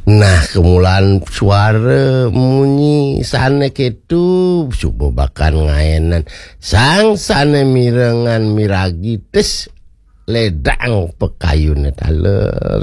Nah, kemulan suara munyi sana ketu subuh bakan ngaenan sang sana mirengan miragi tes ledang pekayun taler